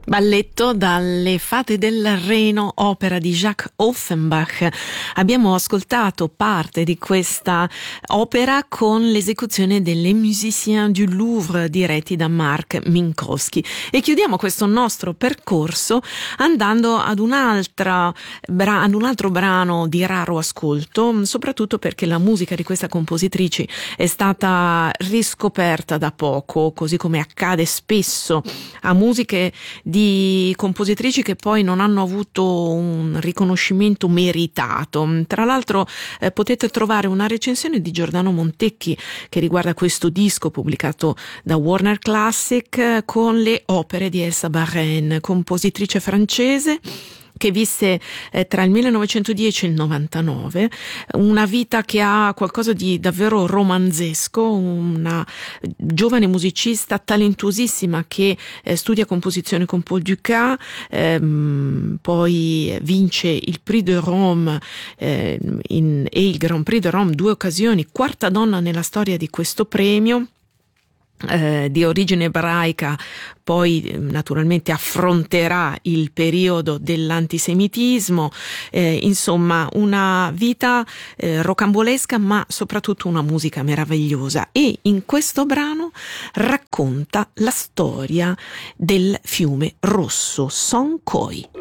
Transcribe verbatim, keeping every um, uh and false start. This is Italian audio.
Balletto dalle Fate del Reno, opera di Jacques Offenbach. Abbiamo ascoltato parte di questa opera con l'esecuzione delle Musiciens du Louvre diretti da Marc Minkowski, e chiudiamo questo nostro percorso andando ad un'altra bra- ad un altro brano di raro ascolto, soprattutto perché la musica di questa compositrice è stata riscoperta da poco, così come accade spesso a musiche di di compositrici che poi non hanno avuto un riconoscimento meritato. Tra l'altro eh, potete trovare una recensione di Giordano Montecchi che riguarda questo disco pubblicato da Warner Classic eh, con le opere di Elsa Baren, compositrice francese che visse eh, tra il millenovecentodieci e il novantanove, una vita che ha qualcosa di davvero romanzesco, una giovane musicista talentuosissima che eh, studia composizione con Paul Dukas, ehm, poi vince il Prix de Rome eh, in, e il Grand Prix de Rome, due occasioni, quarta donna nella storia di questo premio. Eh, di origine ebraica, poi naturalmente affronterà il periodo dell'antisemitismo, eh, insomma una vita eh, rocambolesca, ma soprattutto una musica meravigliosa, e in questo brano racconta la storia del fiume rosso Song Khoi.